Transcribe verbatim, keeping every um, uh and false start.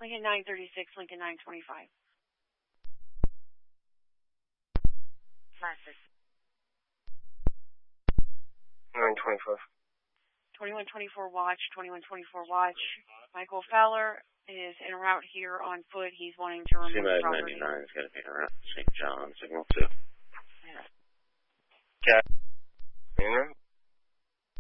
Lincoln nine thirty-six, Lincoln nine twenty-five. nine twenty-five. twenty-one twenty-four watch, twenty-one twenty-four watch. Michael Fowler is en route here on foot. He's wanting to remove the property. ninety-nine is going to be around Saint John, signal two. Cat. Manor,